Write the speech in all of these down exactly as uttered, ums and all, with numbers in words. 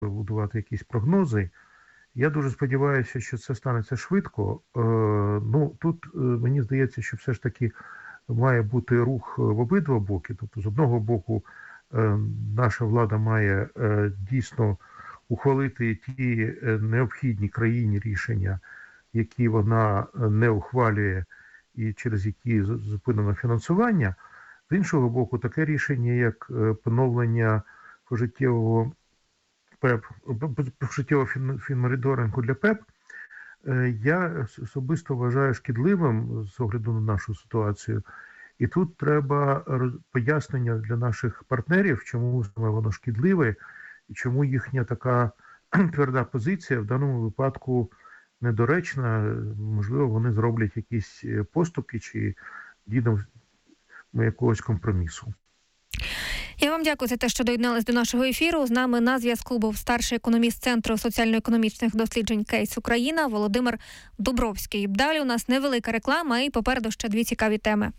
будувати якісь прогнози. Я дуже сподіваюся, що це станеться швидко. Ну, тут мені здається, що все ж таки має бути рух в обидва боки. Тобто, з одного боку, наша влада має дійсно ухвалити ті необхідні країні рішення, які вона не ухвалює і через які зупинено фінансування. З іншого боку, таке рішення, як поновлення пожиттєвого ПЕП, пожиттєвого фінмоніторингу для ПЕП, я особисто вважаю шкідливим з огляду на нашу ситуацію. І тут треба пояснення для наших партнерів, чому саме воно шкідливе і чому їхня така тверда позиція в даному випадку недоречна. Можливо, вони зроблять якісь поступки чи дійдемо якогось компромісу. Я вам дякую за те, що доєднались до нашого ефіру. З нами на зв'язку був старший економіст Центру соціально-економічних досліджень «Кейс Україна» Володимир Дубровський. Далі у нас невелика реклама і попереду ще дві цікаві теми.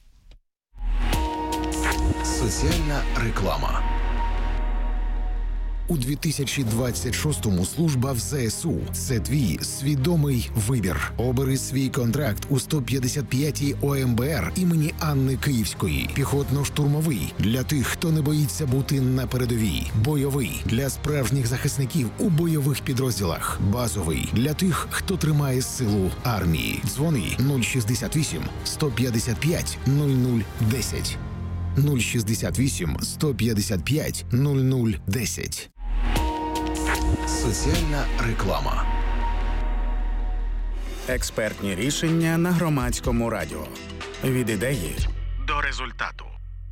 Соціальна реклама. У дві тисячі двадцять шостому служба в ЗСУ – це твій свідомий вибір. Обери свій контракт у сто п'ятдесят п'ятій О М Б Р імені Анни Київської. Піхотно-штурмовий – для тих, хто не боїться бути на передовій. Бойовий – для справжніх захисників у бойових підрозділах. Базовий – для тих, хто тримає силу армії. Дзвони нуль шістдесят вісім сто п'ятдесят п'ять нуль нуль десять. нуль шістдесят вісім сто п'ятдесят п'ять нуль нуль десять. Соціальна реклама. Експертні рішення на Громадському радіо. Від ідеї до результату.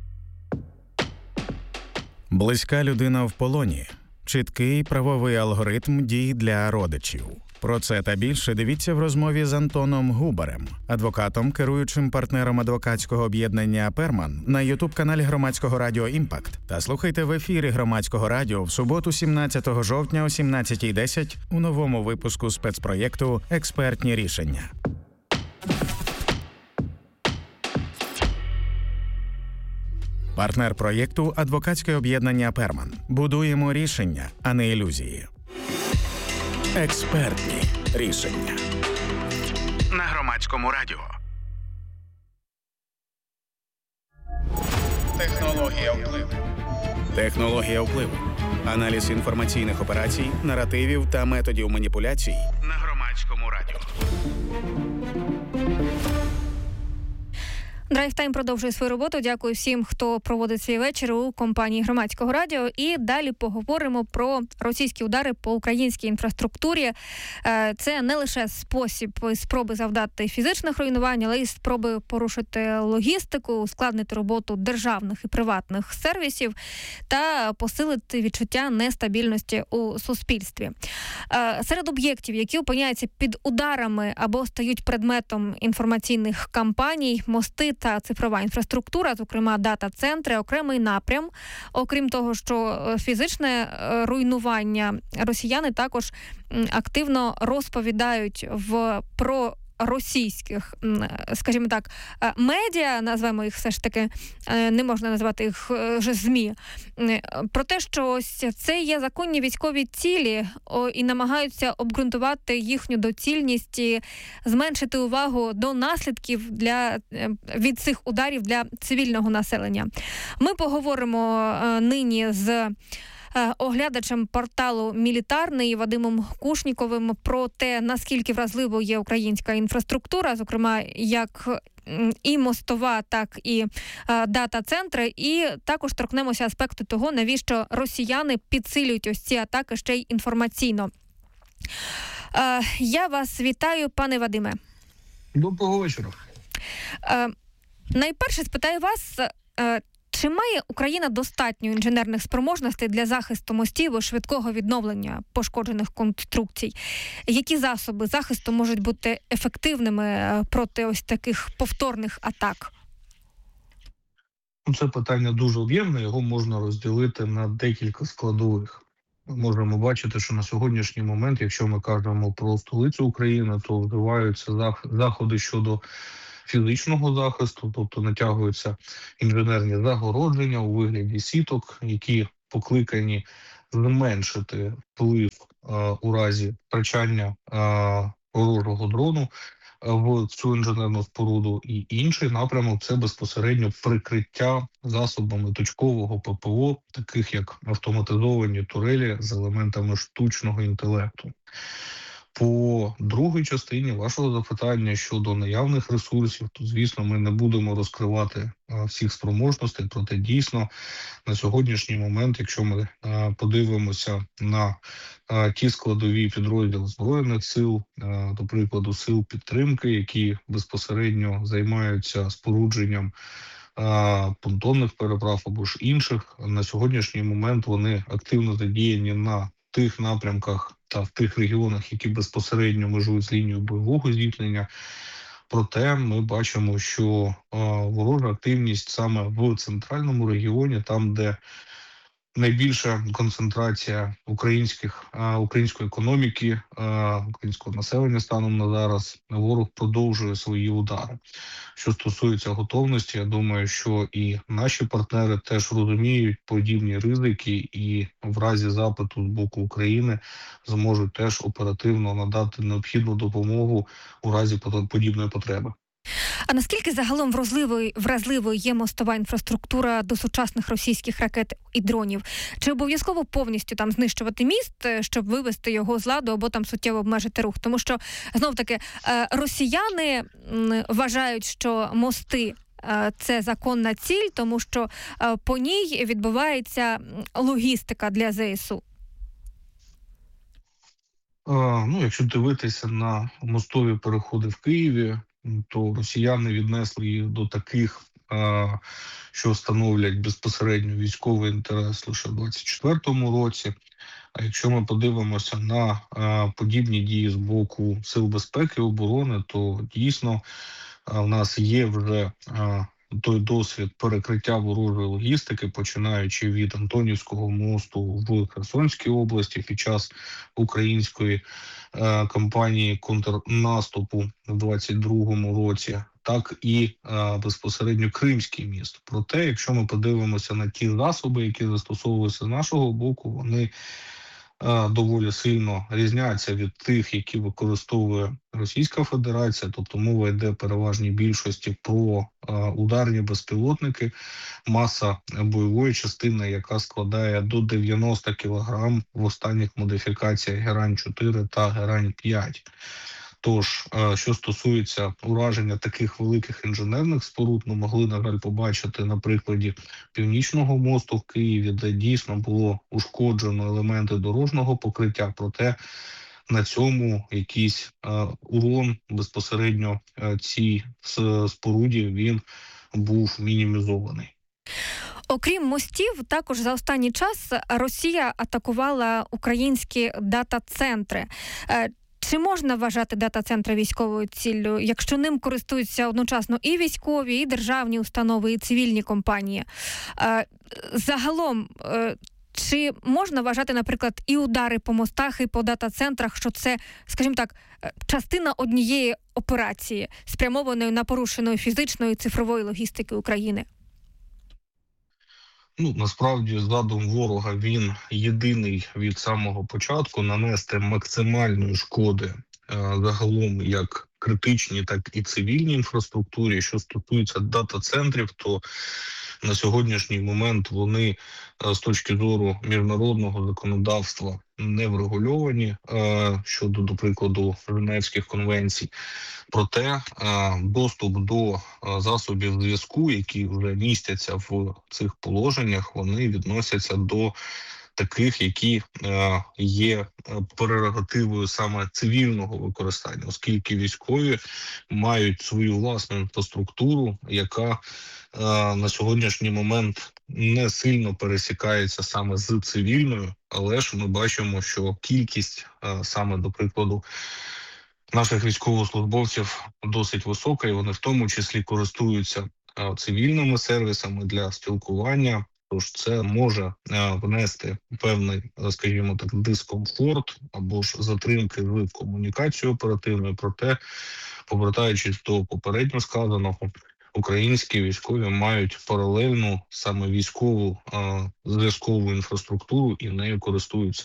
Близька людина в полоні. Чіткий правовий алгоритм дій для родичів. Про це та більше дивіться в розмові з Антоном Губарем, адвокатом, керуючим партнером адвокатського об'єднання «Перман» на ютуб-каналі Громадського радіо «Імпакт». Та слухайте в ефірі Громадського радіо в суботу сімнадцятого жовтня о сімнадцятій десять у новому випуску спецпроєкту «Експертні рішення». Партнер проєкту – адвокатське об'єднання «Перман». Будуємо рішення, а не ілюзії. Експертні рішення на Громадському радіо. Технологія впливу. Технологія впливу. Аналіз інформаційних операцій, наративів та методів маніпуляцій на Громадському радіо. Драйв-тайм продовжує свою роботу. Дякую всім, хто проводить свій вечір у компанії Громадського радіо. І далі поговоримо про російські удари по українській інфраструктурі. Це не лише спосіб спроби завдати фізичних руйнувань, але й спроби порушити логістику, ускладнити роботу державних і приватних сервісів та посилити відчуття нестабільності у суспільстві. Серед об'єктів, які опиняються під ударами або стають предметом інформаційних кампаній, мости та цифрова інфраструктура, зокрема дата-центри, окремий напрям. Окрім того, що фізичне руйнування, росіяни також активно розповідають в про російських, скажімо так, медіа, назвемо їх все ж таки, не можна назвати їх вже ЗМІ, про те, що ось це є законні військові цілі і намагаються обґрунтувати їхню доцільність і зменшити увагу до наслідків для, від цих ударів для цивільного населення. Ми поговоримо нині з оглядачем порталу «Мілітарний» Вадимом Кушніковим про те, наскільки вразливо є українська інфраструктура, зокрема, як і мостова, так і е, дата-центри. І також торкнемося аспекту того, навіщо росіяни підсилюють ось ці атаки ще й інформаційно. Е, я вас вітаю, пане Вадиме. Доброго вечора. Е, найперше спитаю вас, е, чи має Україна достатньо інженерних спроможностей для захисту мостів і швидкого відновлення пошкоджених конструкцій? Які засоби захисту можуть бути ефективними проти ось таких повторних атак? Це питання дуже об'ємне, його можна розділити на декілька складових. Ми можемо бачити, що на сьогоднішній момент, якщо ми кажемо про столицю України, то вживаються заходи щодо фізичного захисту, тобто натягуються інженерні загородження у вигляді сіток, які покликані зменшити вплив е, у разі втрачання е, ворожого дрону в цю інженерну споруду, і інший напрямок – це безпосередньо прикриття засобами точкового ППО, таких як автоматизовані турелі з елементами штучного інтелекту. По другій частині вашого запитання щодо наявних ресурсів, то, звісно, ми не будемо розкривати а, всіх спроможностей, проте дійсно на сьогоднішній момент, якщо ми а, подивимося на а, ті складові підрозділи Збройних сил, а, до прикладу, сил підтримки, які безпосередньо займаються спорудженням а, понтонних переправ або ж інших, на сьогоднішній момент вони активно задіяні на тих напрямках та в тих регіонах, які безпосередньо межують з лінією бойового зіткнення. Проте ми бачимо, що а, ворожа активність саме в центральному регіоні, там, де найбільша концентрація українських, а, української економіки, а, українського населення станом на зараз, ворог продовжує свої удари. Що стосується готовності, я думаю, що і наші партнери теж розуміють подібні ризики і в разі запиту з боку України зможуть теж оперативно надати необхідну допомогу у разі подібної потреби. А наскільки загалом вразливою, вразливою є мостова інфраструктура до сучасних російських ракет і дронів? Чи обов'язково повністю там знищувати міст, щоб вивести його з ладу або там суттєво обмежити рух? Тому що, знов-таки, росіяни вважають, що мости – це законна ціль, тому що по ній відбувається логістика для ЗСУ. А, ну, якщо дивитися на мостові переходи в Києві, то росіяни віднесли їх до таких, а, що становлять безпосередньо військовий інтерес лише в двадцять четвертому році. А якщо ми подивимося на а, подібні дії з боку Сил безпеки і оборони, то дійсно а, в нас є вже а, той досвід перекриття ворожої логістики, починаючи від Антонівського мосту в Херсонській області під час української е, кампанії контрнаступу в двадцять другому році, так і е, безпосередньо Кримський міст. Проте, якщо ми подивимося на ті засоби, які застосовуються з нашого боку, вони доволі сильно різняться від тих, які використовує Російська Федерація, тобто мова йде переважній більшості про ударні безпілотники, маса бойової частини, яка складає до дев'яносто кілограм в останніх модифікаціях Герань чотири та Герань п'ять. Тож, що стосується ураження таких великих інженерних споруд, ми могли, на жаль, побачити на прикладі Північного мосту в Києві, де дійсно було ушкоджено елементи дорожнього покриття, проте на цьому якийсь урон безпосередньо цій споруді він був мінімізований. Окрім мостів, також за останній час Росія атакувала українські дата-центри. Чи можна вважати дата-центри військовою ціллю, якщо ним користуються одночасно і військові, і державні установи, і цивільні компанії? Загалом, чи можна вважати, наприклад, і удари по мостах, і по дата-центрах, що це, скажімо так, частина однієї операції, спрямованої на порушеної фізичної і цифрової логістики України? Ну, насправді, задум ворога, він єдиний від самого початку нанести максимальної шкоди е, загалом як критичній, так і цивільній інфраструктурі. Що стосується дата-центрів, то на сьогоднішній момент вони е, з точки зору міжнародного законодавства не врегульовані е, щодо, до прикладу, Женевських конвенцій. Проте е, доступ до е, засобів зв'язку, які вже містяться в цих положеннях, вони відносяться до таких, які е, є прерогативою саме цивільного використання, оскільки військові мають свою власну інфраструктуру, яка е, на сьогоднішній момент не сильно пересікається саме з цивільною, але ж ми бачимо, що кількість е, саме, до прикладу, наших військовослужбовців досить висока, і вони в тому числі користуються е, цивільними сервісами для спілкування. Тож це може е, внести певний, скажімо так, дискомфорт або ж затримки в комунікацію оперативною. Проте, повертаючись до попередньо сказаного, українські військові мають паралельну саме військову а, зв'язкову інфраструктуру і нею користуються.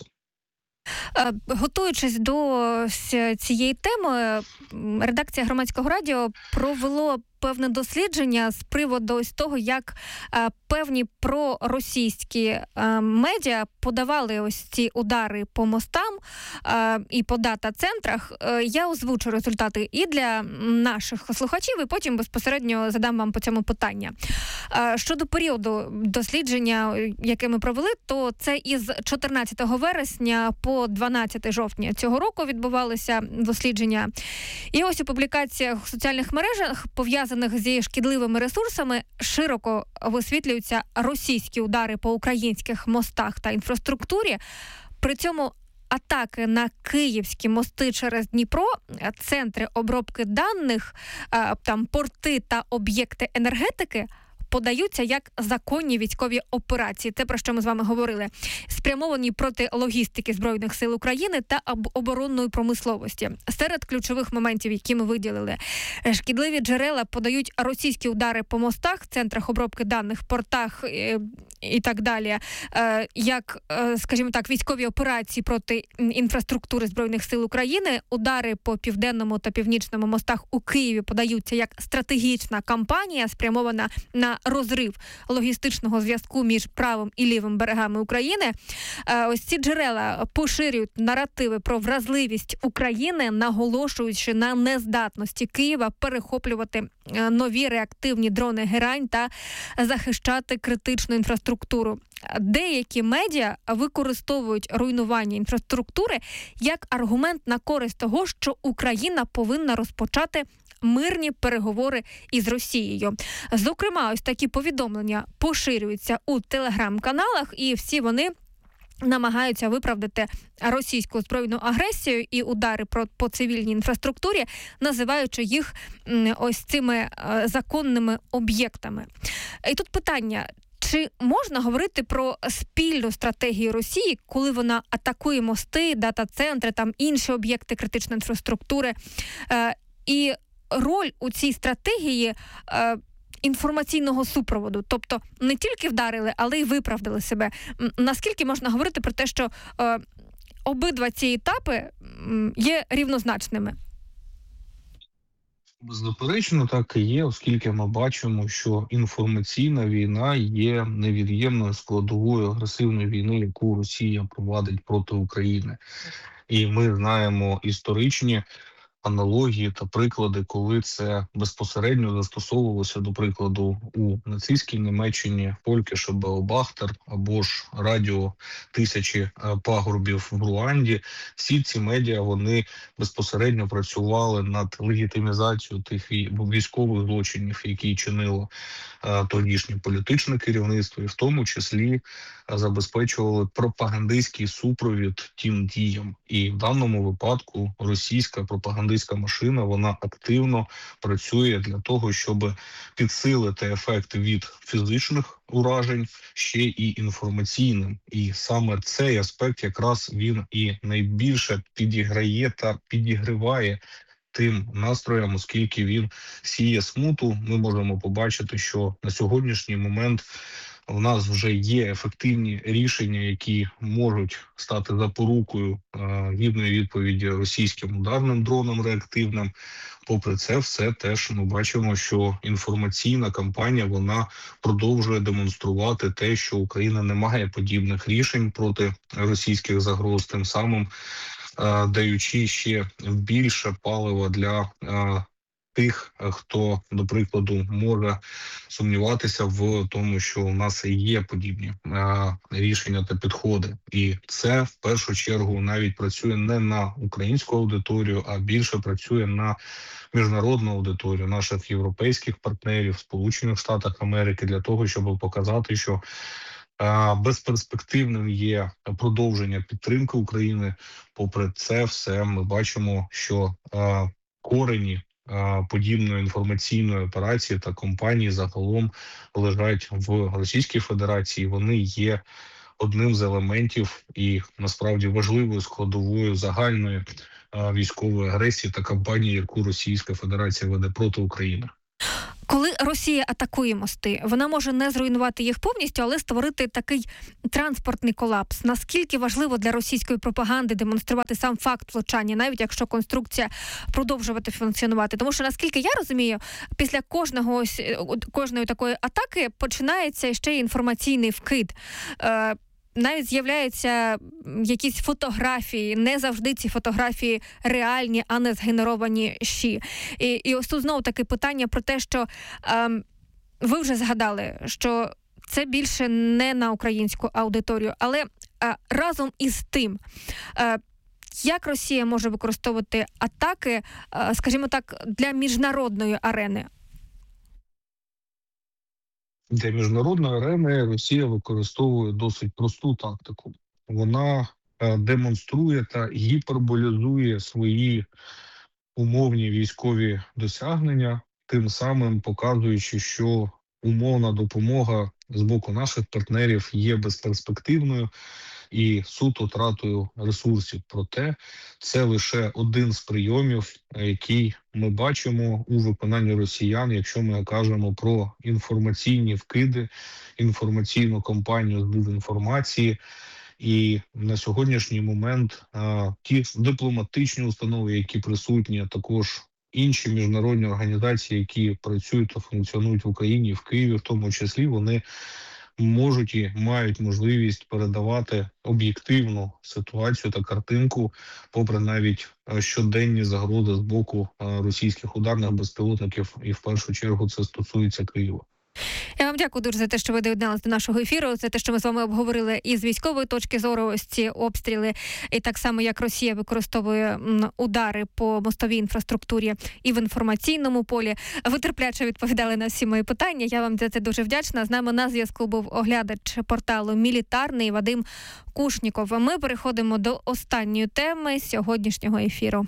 Готуючись до цієї теми, редакція Громадського радіо провело певне дослідження з приводу ось того, як е, певні проросійські е, медіа подавали ось ці удари по мостам е, і по дата-центрах. Е, я озвучу результати і для наших слухачів, і потім безпосередньо задам вам по цьому питання. Е, щодо періоду дослідження, яке ми провели, то це із чотирнадцятого вересня по дванадцяте жовтня цього року відбувалися дослідження. І ось у публікаціях в соціальних мережах, пов'язаних зі шкідливими ресурсами, широко висвітлюються російські удари по українських мостах та інфраструктурі. При цьому атаки на київські мости через Дніпро, центри обробки даних, там порти та об'єкти енергетики подаються як законні військові операції. Те, про що ми з вами говорили. Спрямовані проти логістики Збройних сил України та оборонної промисловості. Серед ключових моментів, які ми виділили. Шкідливі джерела подають російські удари по мостах, центрах обробки даних, портах і так далі. Як, скажімо так, військові операції проти інфраструктури Збройних сил України. Удари по південному та північному мостах у Києві подаються як стратегічна кампанія, спрямована на розрив логістичного зв'язку між правим і лівим берегами України. Ось ці джерела поширюють наративи про вразливість України, наголошуючи на нездатності Києва перехоплювати нові реактивні дрони «Герань» та захищати критичну інфраструктуру. Деякі медіа використовують руйнування інфраструктури як аргумент на користь того, що Україна повинна розпочати мирні переговори із Росією. Зокрема, ось такі повідомлення поширюються у телеграм-каналах, і всі вони намагаються виправдати російську збройну агресію і удари по цивільній інфраструктурі, називаючи їх ось цими законними об'єктами. І тут питання: чи можна говорити про спільну стратегію Росії, коли вона атакує мости, дата-центри, там інші об'єкти критичної інфраструктури? І роль у цій стратегії е, інформаційного супроводу, тобто не тільки вдарили, але й виправдали себе. Наскільки можна говорити про те, що е, обидва ці етапи є рівнозначними? Беззаперечно так і є, оскільки ми бачимо, що інформаційна війна є невід'ємною складовою агресивної війни, яку Росія провадить проти України. І ми знаємо історичні аналогії та приклади, коли це безпосередньо застосовувалося, до прикладу, у нацистській Німеччині, Фолькеше Беобахтер або ж радіо «Тисячі пагорбів» в Руанді. Всі ці медіа, вони безпосередньо працювали над легітимізацією тих військових злочинів, які чинило тодішнє політичне керівництво, і в тому числі забезпечували пропагандистський супровід тим діям. І в даному випадку російська пропагандистська машина, вона активно працює для того, щоб підсилити ефект від фізичних уражень ще і інформаційним. І саме цей аспект якраз він і найбільше підіграє та підігриває тим настроям, оскільки він сіє смуту. Ми можемо побачити, що на сьогоднішній момент у нас вже є ефективні рішення, які можуть стати запорукою е, гідної відповіді російським ударним дронам реактивним. Попри це все, теж ми бачимо, що інформаційна кампанія, вона продовжує демонструвати те, що Україна не має подібних рішень проти російських загроз, тим самим е, даючи ще більше палива для е, тих, хто, до прикладу, може сумніватися в тому, що у нас є подібні а, рішення та підходи. І це, в першу чергу, навіть працює не на українську аудиторію, а більше працює на міжнародну аудиторію наших європейських партнерів в Сполучених Штатах Америки, для того, щоб показати, що а, безперспективним є продовження підтримки України. Попри це все, ми бачимо, що а, корені подібної інформаційної операції та компанії загалом лежать в Російській Федерації. Вони є одним з елементів і насправді важливою складовою загальної військової агресії та кампанії, яку Російська Федерація веде проти України. Коли Росія атакує мости, вона може не зруйнувати їх повністю, але створити такий транспортний колапс. Наскільки важливо для російської пропаганди демонструвати сам факт влучання, навіть якщо конструкція продовжувати функціонувати? Тому що, наскільки я розумію, після кожного кожної такої атаки починається ще й інформаційний вкид. Е, Навіть з'являються якісь фотографії, не завжди ці фотографії реальні, а не згенеровані щі. І, і ось тут знову таки питання про те, що е, ви вже згадали, що це більше не на українську аудиторію, але е, разом із тим, е, як Росія може використовувати атаки, е, скажімо так, для міжнародної арени? Для міжнародної арени Росія використовує досить просту тактику. Вона демонструє та гіперболізує свої умовні військові досягнення, тим самим показуючи, що умовна допомога з боку наших партнерів є безперспективною і суто тратою ресурсів. Проте це лише один з прийомів, який ми бачимо у виконанні росіян, якщо ми кажемо про інформаційні вкиди, інформаційну кампанію з дезінформації. І на сьогоднішній момент а, ті дипломатичні установи, які присутні, а також інші міжнародні організації, які працюють та функціонують в Україні, в Києві в тому числі, вони можуть і мають можливість передавати об'єктивну ситуацію та картинку, попри навіть щоденні загрози з боку російських ударних безпілотників, і в першу чергу це стосується Києва. Я вам дякую дуже за те, що ви доєдналися до нашого ефіру, за те, що ми з вами обговорили і з військової точки зору ось ці обстріли, і так само, як Росія використовує удари по мостовій інфраструктурі і в інформаційному полі. Ви терпляче відповідали на всі мої питання. Я вам за це дуже вдячна. З нами на зв'язку був оглядач порталу «Мілітарний» Вадим Кушніков. А ми переходимо до останньої теми сьогоднішнього ефіру.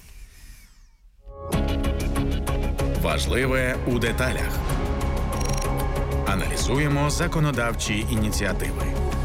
Важливе у деталях. Аналізуємо законодавчі ініціативи.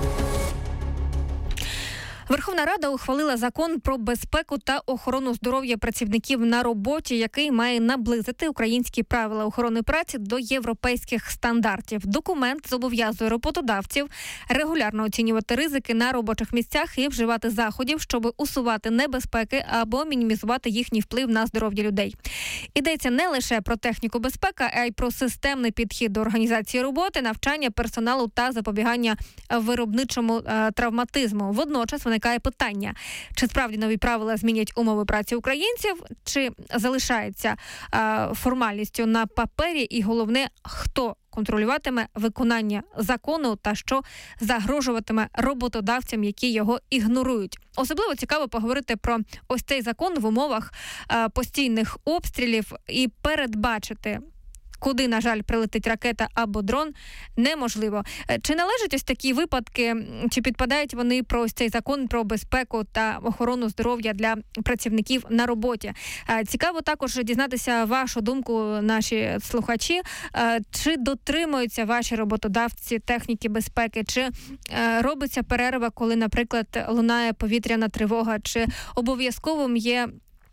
Верховна Рада ухвалила закон про безпеку та охорону здоров'я працівників на роботі, який має наблизити українські правила охорони праці до європейських стандартів. Документ зобов'язує роботодавців регулярно оцінювати ризики на робочих місцях і вживати заходів, щоб усувати небезпеки або мінімізувати їхній вплив на здоров'я людей. Йдеться не лише про техніку безпеки, а й про системний підхід до організації роботи, навчання персоналу та запобігання виробничому е, травматизму. Водночас виникає питання, чи справді нові правила змінять умови праці українців, чи залишається е, формальністю на папері, і головне, хто контролюватиме виконання закону та що загрожуватиме роботодавцям, які його ігнорують. Особливо цікаво поговорити про ось цей закон в умовах е, постійних обстрілів і передбачити, куди, на жаль, прилетить ракета або дрон, неможливо. Чи належать ось такі випадки, чи підпадають вони про ось цей закон про безпеку та охорону здоров'я для працівників на роботі? Цікаво також дізнатися вашу думку, наші слухачі. Чи дотримуються ваші роботодавці техніки безпеки? Чи робиться перерва, коли, наприклад, лунає повітряна тривога? Чи обов'язковим є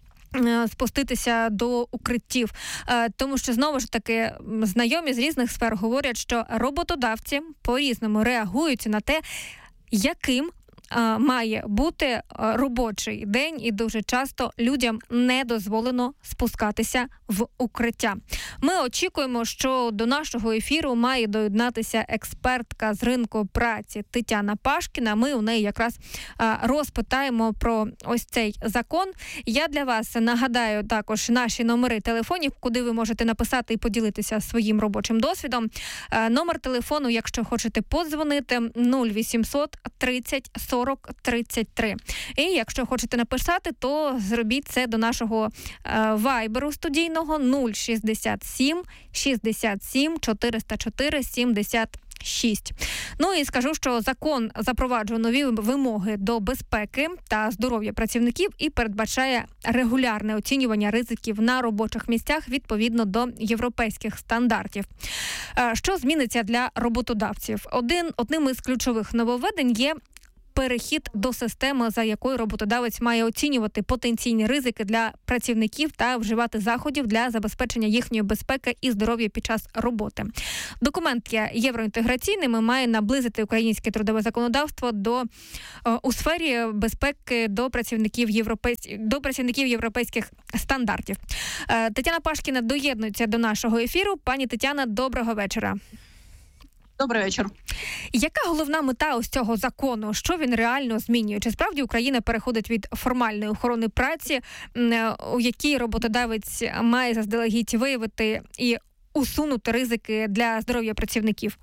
спуститися до укриттів? Тому що, знову ж таки, знайомі з різних сфер говорять, що роботодавці по-різному реагують на те, яким має бути робочий день, і дуже часто людям не дозволено спускатися в укриття. Ми очікуємо, що до нашого ефіру має доєднатися експертка з ринку праці Тетяна Пашкіна. Ми у неї якраз розпитаємо про ось цей закон. Я для вас нагадаю також наші номери телефонів, куди ви можете написати і поділитися своїм робочим досвідом. Номер телефону, якщо хочете подзвонити, нуль вісімсот тридцять сорок тридцять три. І якщо хочете написати, то зробіть це до нашого е, вайберу студійного нуль шістдесят сім шістдесят сім чотириста чотири сімдесят шість. Ну і скажу, що закон запроваджує нові вимоги до безпеки та здоров'я працівників і передбачає регулярне оцінювання ризиків на робочих місцях відповідно до європейських стандартів. Що зміниться для роботодавців? Один, одним із ключових нововведень є перехід до системи, за якою роботодавець має оцінювати потенційні ризики для працівників та вживати заходів для забезпечення їхньої безпеки і здоров'я під час роботи. Документ є євроінтеграційним і має наблизити українське трудове законодавство до у сфері безпеки до працівників європейських до працівників європейських стандартів. Тетяна Пашкіна доєднується до нашого ефіру. Пані Тетяна, доброго вечора. Добрий вечір. Яка головна мета ось цього закону? Що він реально змінює? Чи справді Україна переходить від формальної охорони праці, у якій роботодавець має заздалегідь виявити і усунути ризики для здоров'я працівників?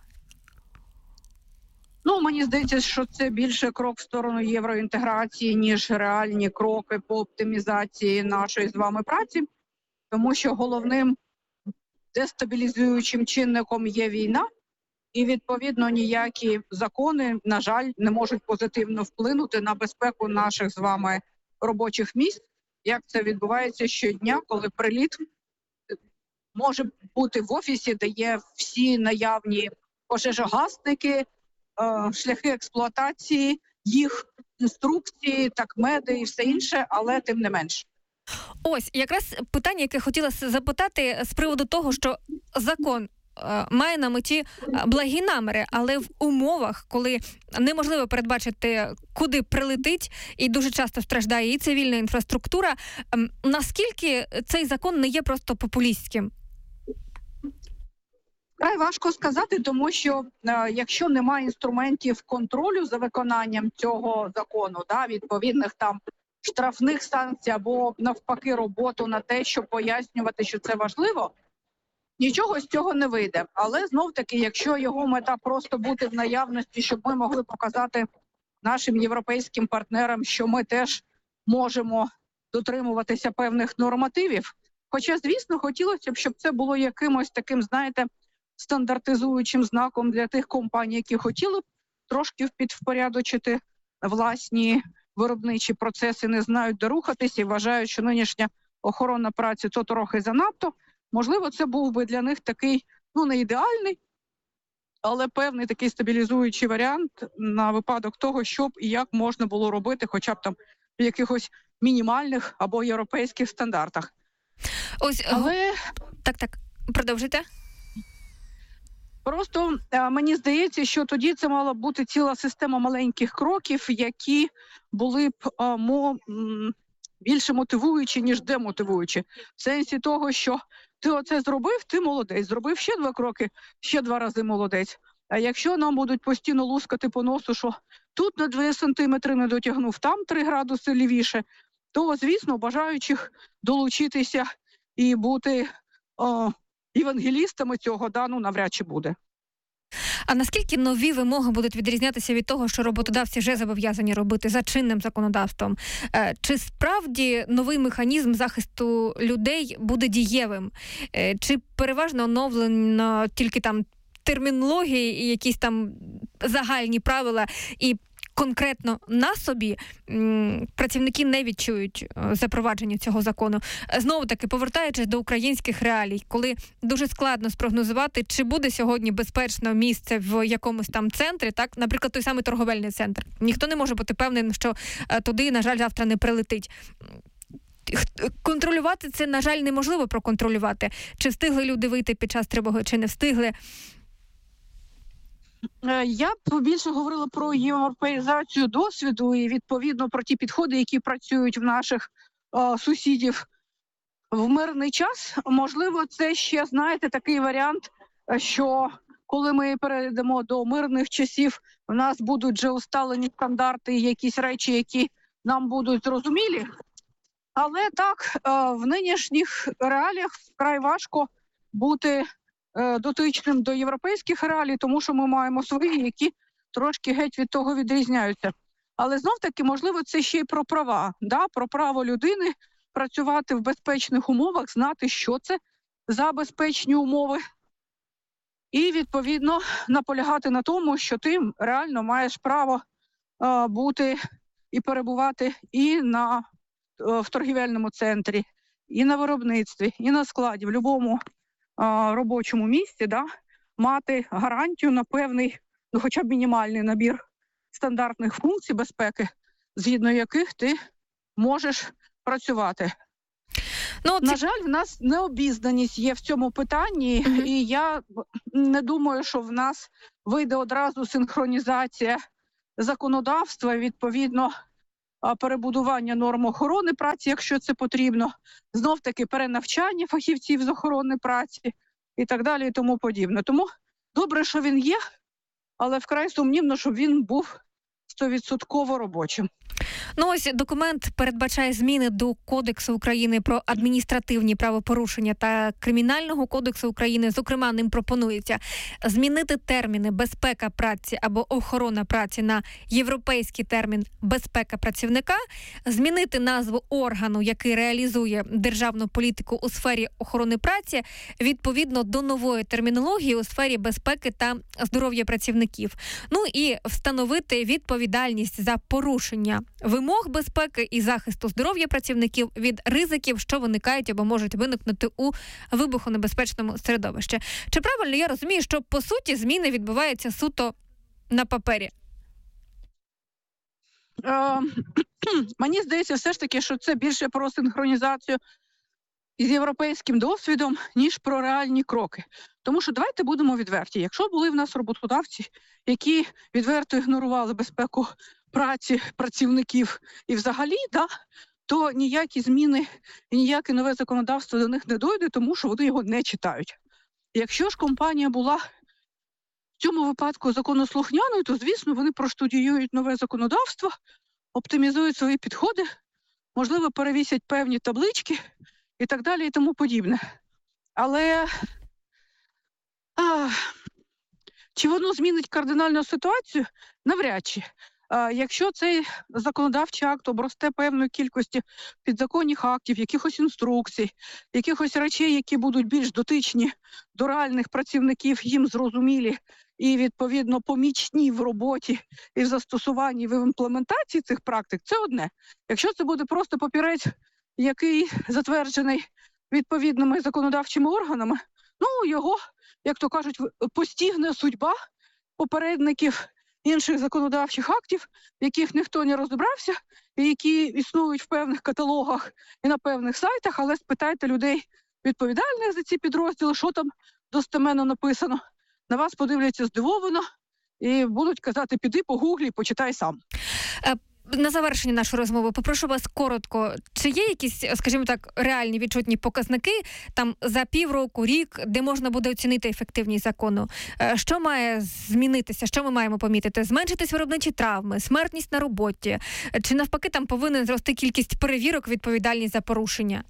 Ну, мені здається, що це більше крок в сторону євроінтеграції, ніж реальні кроки по оптимізації нашої з вами праці, тому що головним дестабілізуючим чинником є війна, і, відповідно, ніякі закони, на жаль, не можуть позитивно вплинути на безпеку наших з вами робочих місць, як це відбувається щодня, коли приліт може бути в офісі, де є всі наявні пожежогасники, шляхи експлуатації, їх інструкції, такмеди і все інше, але тим не менш. Ось, якраз питання, яке хотіла запитати з приводу того, що закон має на меті благі наміри, але в умовах, коли неможливо передбачити, куди прилетить, і дуже часто страждає і цивільна інфраструктура, наскільки цей закон не є просто популістським? Край важко сказати, тому що е, якщо немає інструментів контролю за виконанням цього закону, да, відповідних там штрафних санкцій або навпаки роботу на те, щоб пояснювати, що це важливо, нічого з цього не вийде. Але знов-таки, якщо його мета просто бути в наявності, щоб ми могли показати нашим європейським партнерам, що ми теж можемо дотримуватися певних нормативів. Хоча, звісно, хотілося б, щоб це було якимось таким, знаєте, стандартизуючим знаком для тих компаній, які хотіли б трошки підвпорядочити власні виробничі процеси, не знають, де рухатися і вважають, що нинішня охорона праці – то трохи занадто. Можливо, це був би для них такий, ну, не ідеальний, але певний такий стабілізуючий варіант на випадок того, щоб і як можна було робити хоча б там в якихось мінімальних або європейських стандартах. Ось, але... Так, так, продовжуйте. Просто е, мені здається, що тоді це мала бути ціла система маленьких кроків, які були б е, мо, м, більше мотивуючі, ніж демотивуючі. В сенсі того, що ти оце зробив, ти молодець. Зробив ще два кроки, ще два рази молодець. А якщо нам будуть постійно лускати по носу, що тут на два сантиметри не дотягнув, там три градуси лівіше, то, звісно, бажаючих долучитися і бути о, євангелістами цього, да, ну, навряд чи буде. А наскільки нові вимоги будуть відрізнятися від того, що роботодавці вже зобов'язані робити за чинним законодавством? Чи справді новий механізм захисту людей буде дієвим? Чи переважно оновлено тільки там термінології і якісь там загальні правила, і конкретно на собі м, працівники не відчують запровадження цього закону? Знову-таки, повертаючись до українських реалій, коли дуже складно спрогнозувати, чи буде сьогодні безпечно місце в якомусь там центрі, так, наприклад, той самий торговельний центр. Ніхто не може бути певним, що туди, на жаль, завтра не прилетить. Контролювати це, на жаль, неможливо проконтролювати. Чи встигли люди вийти під час тривоги, чи не встигли. Я б більше говорила про європеїзацію досвіду і, відповідно, про ті підходи, які працюють в наших е, сусідів в мирний час. Можливо, це ще, знаєте, такий варіант, що коли ми перейдемо до мирних часів, в нас будуть вже усталені стандарти і якісь речі, які нам будуть зрозумілі. Але так, е, в нинішніх реаліях вкрай важко бути дотичним до європейських реалій, тому що ми маємо свої, які трошки геть від того відрізняються. Але знов-таки, можливо, це ще й про права, да? Про право людини працювати в безпечних умовах, знати, що це за безпечні умови, і, відповідно, наполягати на тому, що ти реально маєш право а, бути і перебувати і на, а, в торгівельному центрі, і на виробництві, і на складі, в будь-якому робочому місці, да, мати гарантію на певний, ну, хоча б мінімальний набір стандартних функцій безпеки, згідно яких ти можеш працювати. Ну, На ці... жаль, в нас необізнаність є в цьому питанні, Мгм. і я не думаю, що в нас вийде одразу синхронізація законодавства, і, відповідно, а, перебудування норм охорони праці, якщо це потрібно, знов-таки перенавчання фахівців з охорони праці і так далі, і тому подібне. Тому добре, що він є, але вкрай сумнівно, щоб він був стовідсотково робочим. Ну, ось документ передбачає зміни до Кодексу України про адміністративні правопорушення та Кримінального кодексу України. Зокрема, ним пропонується змінити терміни «безпека праці» або «охорона праці» на європейський термін «безпека працівника», змінити назву органу, який реалізує державну політику у сфері охорони праці, відповідно до нової термінології у сфері безпеки та здоров'я працівників. Ну і встановити відповідальність за порушення вимог безпеки і захисту здоров'я працівників від ризиків, що виникають або можуть виникнути у вибухонебезпечному середовищі. Чи правильно я розумію, що по суті зміни відбуваються суто на папері? Е, мені здається, все ж таки, що це більше про синхронізацію із європейським досвідом, ніж про реальні кроки. Тому що давайте будемо відверті. Якщо були в нас роботодавці, які відверто ігнорували безпеку праці працівників і взагалі, да, то ніякі зміни і ніяке нове законодавство до них не дойде, тому що вони його не читають. Якщо ж компанія була в цьому випадку законослухняною, то, звісно, вони проштудіюють нове законодавство, оптимізують свої підходи, можливо, перевісять певні таблички і так далі, і тому подібне. Але а, чи воно змінить кардинальну ситуацію? Навряд чи. А, якщо цей законодавчий акт обросте певною кількістю підзаконних актів, якихось інструкцій, якихось речей, які будуть більш дотичні до реальних працівників, їм зрозумілі і, відповідно, помічні в роботі і в застосуванні, і в імплементації цих практик, це одне. Якщо це буде просто папірець, який затверджений відповідними законодавчими органами, ну, його, як то кажуть, постігне судьба попередників інших законодавчих актів, в яких ніхто не розібрався, і які існують в певних каталогах і на певних сайтах, але спитайте людей відповідальних за ці підрозділи, що там достеменно написано. На вас подивляться здивовано і будуть казати, піди погуглі, почитай сам. На завершення нашої розмови попрошу вас коротко, чи є якісь, скажімо так, реальні відчутні показники там за півроку, рік, де можна буде оцінити ефективність закону? Що має змінитися? Що ми маємо помітити? Зменшитись виробничі травми, смертність на роботі? Чи навпаки там повинен зрости кількість перевірок, відповідальність за порушення?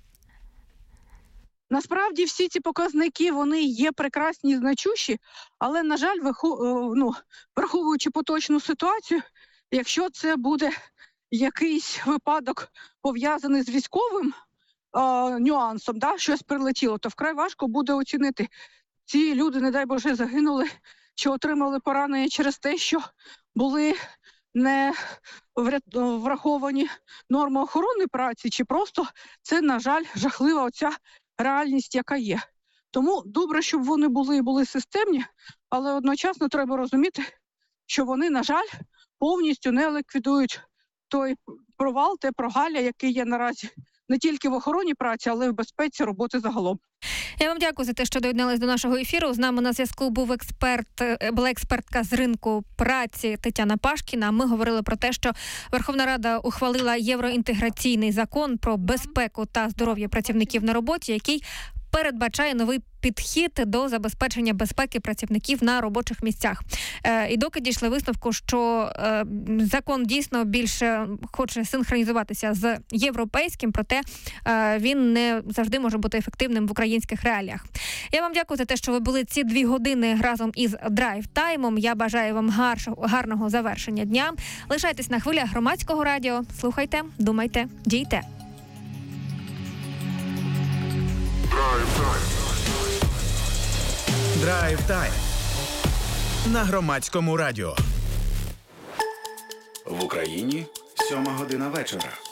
Насправді всі ці показники, вони є прекрасні і значущі, але, на жаль, ну, враховуючи поточну ситуацію, якщо це буде якийсь випадок пов'язаний з військовим е, нюансом, да, щось прилетіло, то вкрай важко буде оцінити. Ці люди, не дай Боже, загинули чи отримали поранення через те, що були не враховані норми охорони праці, чи просто це, на жаль, жахлива оця реальність, яка є. Тому добре, щоб вони були і були системні, але одночасно треба розуміти, що вони, на жаль, повністю не ліквідують той провал, те прогалля, який є наразі не тільки в охороні праці, але й в безпеці роботи загалом. Я вам дякую за те, що доєдналися до нашого ефіру. З нами на зв'язку був експерт, була експертка з ринку праці Тетяна Пашкіна. Ми говорили про те, що Верховна Рада ухвалила євроінтеграційний закон про безпеку та здоров'я працівників на роботі, який передбачає новий підхід до забезпечення безпеки працівників на робочих місцях. Е, і доки дійшли висновку, що е, закон дійсно більше хоче синхронізуватися з європейським, проте е, він не завжди може бути ефективним в українських реаліях. Я вам дякую за те, що ви були ці дві години разом із драйв-таймом. Я бажаю вам гаршого, гарного завершення дня. Лишайтесь на хвилях Громадського радіо. Слухайте, думайте, дійте. Драйв-тайм на Громадському радіо. В Україні сьома година вечора.